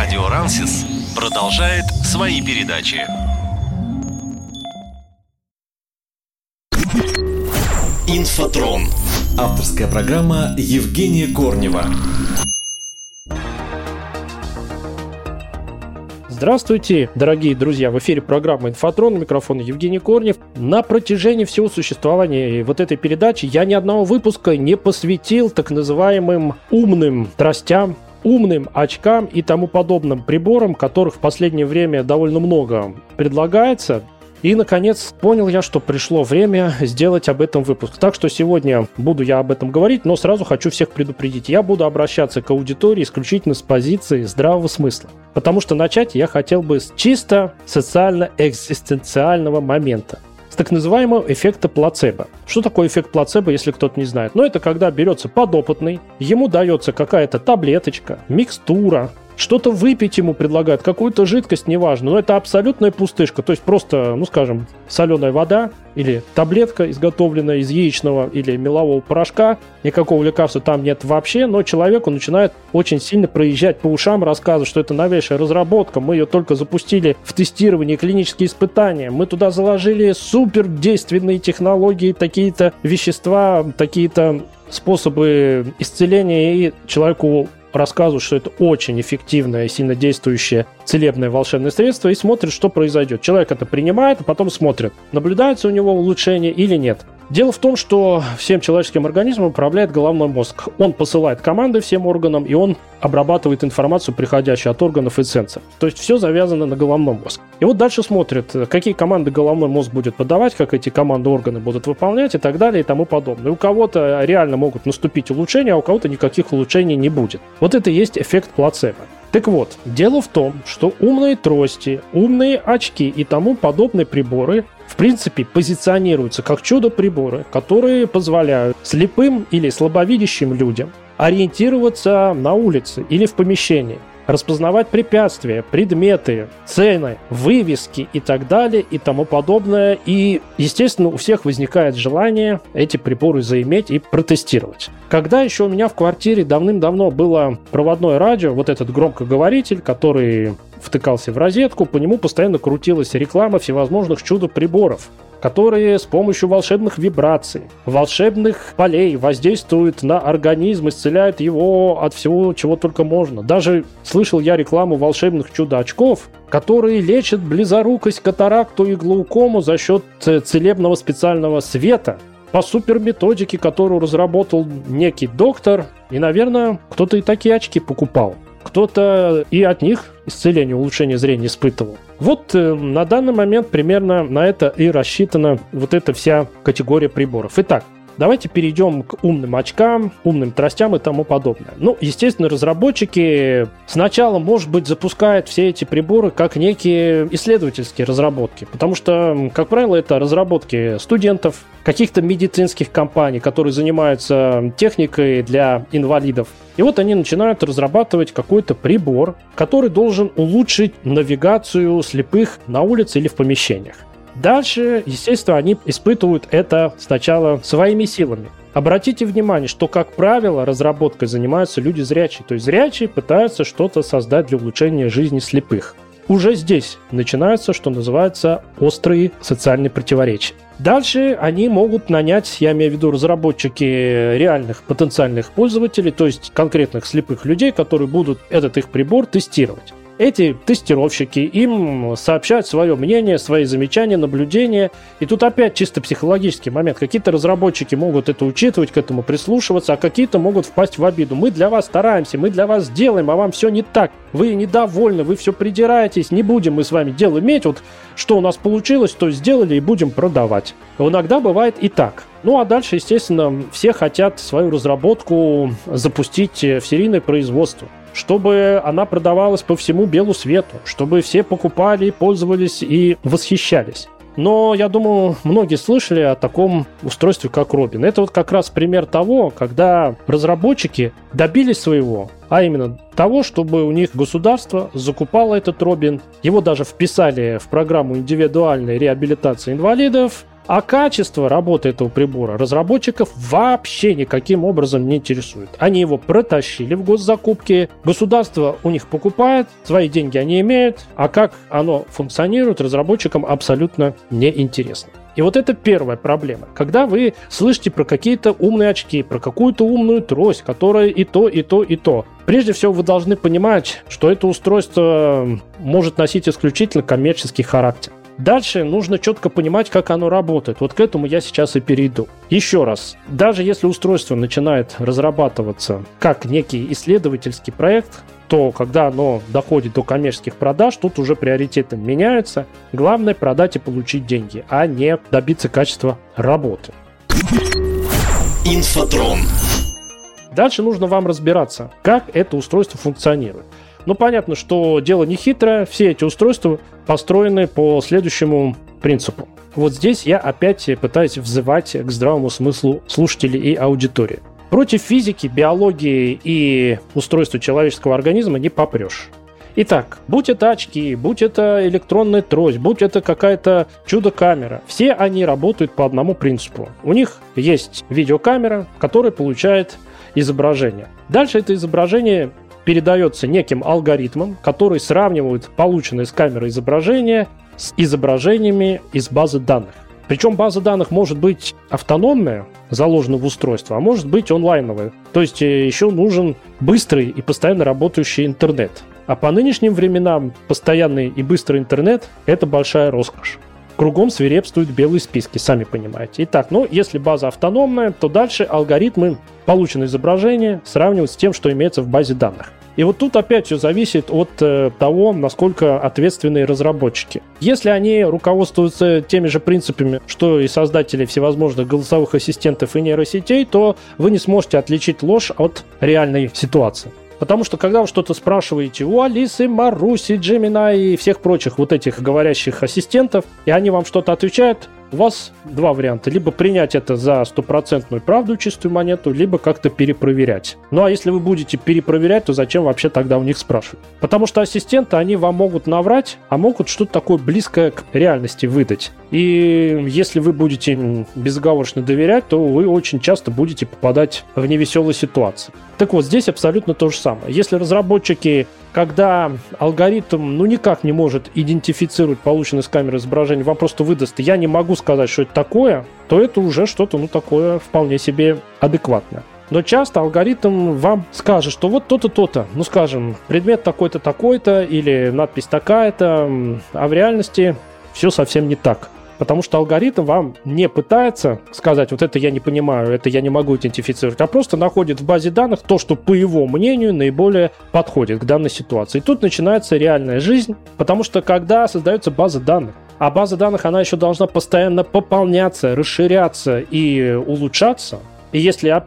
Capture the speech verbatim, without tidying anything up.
Радио Рансис продолжает свои передачи. Инфотрон. Авторская программа Евгения Корнева. Здравствуйте, дорогие друзья! В эфире программа «Инфотрон», у микрофона Евгений Корнев. На протяжении всего существования вот этой передачи я ни одного выпуска не посвятил так называемым умным тростям, умным очкам и тому подобным приборам, которых в последнее время довольно много предлагается. И, наконец, понял я, что пришло время сделать об этом выпуск. Так что сегодня буду я об этом говорить, но сразу хочу всех предупредить. Я буду обращаться к аудитории исключительно с позиции здравого смысла. Потому что начать я хотел бы с чисто социально-экзистенциального момента. С так называемого эффекта плацебо. Что такое эффект плацебо, если кто-то не знает? Ну, это когда берется подопытный, ему дается какая-то таблеточка, микстура, что-то выпить ему предлагают, какую-то жидкость, неважно, но это абсолютная пустышка, то есть просто, ну скажем, соленая вода или таблетка, изготовленная из яичного или мелового порошка, никакого лекарства там нет вообще, но человеку начинает очень сильно проезжать по ушам, рассказывать, что это новейшая разработка, мы ее только запустили в тестирование, клинические испытания, мы туда заложили супердейственные технологии, такие-то вещества, такие-то способы исцеления, и человеку рассказывают, что это очень эффективное и сильно действующее целебное волшебное средство, и смотрит, что произойдет. Человек это принимает, а потом смотрит, наблюдается у него улучшение или нет. Дело в том, что всем человеческим организмом управляет головной мозг. Он посылает команды всем органам, и он обрабатывает информацию, приходящую от органов и сенсоров. То есть все завязано на головной мозг. И вот дальше смотрит, какие команды головной мозг будет подавать, как эти команды органы будут выполнять и так далее и тому подобное. У кого-то реально могут наступить улучшения, а у кого-то никаких улучшений не будет. Вот это и есть эффект плацебо. Так вот, дело в том, что умные трости, умные очки и тому подобные приборы в принципе позиционируются как чудо-приборы, которые позволяют слепым или слабовидящим людям ориентироваться на улице или в помещении, распознавать препятствия, предметы, цены, вывески и так далее и тому подобное. И, естественно, у всех возникает желание эти приборы заиметь и протестировать. Когда еще у меня в квартире давным-давно было проводное радио, вот этот громкоговоритель, который втыкался в розетку, по нему постоянно крутилась реклама всевозможных чудо-приборов, которые с помощью волшебных вибраций, волшебных полей воздействуют на организм, исцеляют его от всего, чего только можно. Даже слышал я рекламу волшебных чудо-очков, которые лечат близорукость, катаракту и глаукому за счет целебного специального света по суперметодике, которую разработал некий доктор. И, наверное, кто-то и такие очки покупал. Кто-то и от них исцеление, улучшение зрения испытывал. Вот э, на данный момент примерно на это и рассчитана вот эта вся категория приборов. Итак, давайте перейдем к умным очкам, умным тростям и тому подобное. Ну, естественно, разработчики сначала, может быть, запускают все эти приборы как некие исследовательские разработки, потому что, как правило, это разработки студентов, каких-то медицинских компаний, которые занимаются техникой для инвалидов. И вот они начинают разрабатывать какой-то прибор, который должен улучшить навигацию слепых на улице или в помещениях. Дальше, естественно, они испытывают это сначала своими силами. Обратите внимание, что, как правило, разработкой занимаются люди зрячие. То есть зрячие пытаются что-то создать для улучшения жизни слепых. Уже здесь начинаются, что называется, острые социальные противоречия. Дальше они могут нанять, я имею в виду разработчики реальных потенциальных пользователей, то есть конкретных слепых людей, которые будут этот их прибор тестировать. Эти тестировщики им сообщают свое мнение, свои замечания, наблюдения. И тут опять чисто психологический момент. Какие-то разработчики могут это учитывать, к этому прислушиваться, а какие-то могут впасть в обиду. Мы для вас стараемся, мы для вас делаем, а вам все не так. Вы недовольны, вы все придираетесь, не будем мы с вами дело иметь. Вот что у нас получилось, то сделали и будем продавать. Иногда бывает и так. Ну а дальше, естественно, все хотят свою разработку запустить в серийное производство, чтобы она продавалась по всему белу свету, чтобы все покупали, пользовались и восхищались. Но, я думаю, многие слышали о таком устройстве, как Робин. Это вот как раз пример того, когда разработчики добились своего, а именно того, чтобы у них государство закупало этот Робин. Его даже вписали в программу индивидуальной реабилитации инвалидов. А качество работы этого прибора разработчиков вообще никаким образом не интересует. Они его протащили в госзакупки, государство у них покупает, свои деньги они имеют, а как оно функционирует, разработчикам абсолютно неинтересно. И вот это первая проблема. Когда вы слышите про какие-то умные очки, про какую-то умную трость, которая и то, и то, и то, прежде всего вы должны понимать, что это устройство может носить исключительно коммерческий характер. Дальше нужно четко понимать, как оно работает. Вот к этому я сейчас и перейду. Еще раз, даже если устройство начинает разрабатываться как некий исследовательский проект, то когда оно доходит до коммерческих продаж, тут уже приоритеты меняются. Главное продать и получить деньги, а не добиться качества работы. Инфотрон. Дальше нужно вам разбираться, как это устройство функционирует. Ну, понятно, что дело не хитрое, все эти устройства построены по следующему принципу. Вот здесь я опять пытаюсь взывать к здравому смыслу слушателей и аудитории. Против физики, биологии и устройства человеческого организма не попрешь. Итак, будь это очки, будь это электронная трость, будь это какая-то чудо-камера, все они работают по одному принципу. У них есть видеокамера, которая получает изображение. Дальше это изображение передается неким алгоритмом, который сравнивает полученное с камеры изображение с изображениями из базы данных. Причем база данных может быть автономная, заложена в устройство, а может быть онлайновая. То есть еще нужен быстрый и постоянно работающий интернет. А по нынешним временам постоянный и быстрый интернет – это большая роскошь. Кругом свирепствуют белые списки, сами понимаете. Итак, ну, если база автономная, то дальше алгоритмы полученное изображение сравнивают с тем, что имеется в базе данных. И вот тут опять все зависит от э, того, насколько ответственные разработчики. Если они руководствуются теми же принципами, что и создатели всевозможных голосовых ассистентов и нейросетей, то вы не сможете отличить ложь от реальной ситуации. Потому что когда вы что-то спрашиваете у Алисы, Маруси, Gemini и всех прочих вот этих говорящих ассистентов, и они вам что-то отвечают, у вас два варианта. Либо принять это за стопроцентную правду, чистую монету, либо как-то перепроверять. Ну а если вы будете перепроверять, то зачем вообще тогда у них спрашивать? Потому что ассистенты, они вам могут наврать, а могут что-то такое близкое к реальности выдать. И если вы будете безоговорочно доверять, то вы очень часто будете попадать в невеселые ситуации. Так вот, здесь абсолютно то же самое. Если разработчики, когда алгоритм ну никак не может идентифицировать полученное с камеры изображение, вам просто выдаст, я не могу сказать, что это такое, то это уже что-то ну такое вполне себе адекватное. Но часто алгоритм вам скажет, что вот то-то, то-то, ну скажем, предмет такой-то, такой-то или надпись такая-то, а в реальности все совсем не так. Потому что алгоритм вам не пытается сказать, вот это я не понимаю, это я не могу идентифицировать, а просто находит в базе данных то, что, по его мнению, наиболее подходит к данной ситуации. И тут начинается реальная жизнь, потому что когда создается база данных, а база данных, она еще должна постоянно пополняться, расширяться и улучшаться, и если